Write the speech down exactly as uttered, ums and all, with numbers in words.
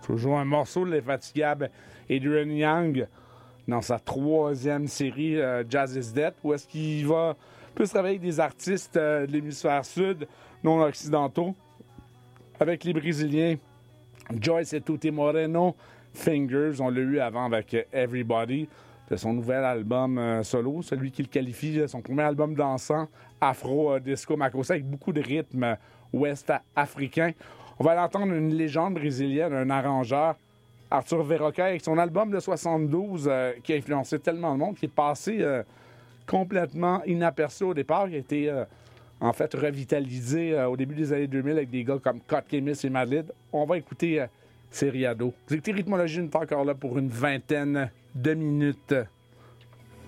Toujours un morceau de l'infatigable Adrian Young dans sa troisième série euh, Jazz is Dead, où est-ce qu'il va plus travailler avec des artistes euh, de l'hémisphère sud, non occidentaux, avec les Brésiliens Joyce et Tutti Moreno, Fingers, on l'a eu avant avec euh, Everybody, de son nouvel album euh, solo, celui qu'il qualifie de son premier album dansant, Afro euh, Disco Makossa, avec beaucoup de rythme euh, ouest africain. On va aller entendre une légende brésilienne, un arrangeur, Arthur Verocai, avec son album de soixante-douze, euh, qui a influencé tellement de monde, qui est passé euh, complètement inaperçu au départ, qui a été euh, en fait revitalisé euh, au début des années deux mille avec des gars comme Cot Kemis et Madlib. On va écouter euh, Seriado. Vous écoutez Rythmologie, on est encore là pour une vingtaine de minutes.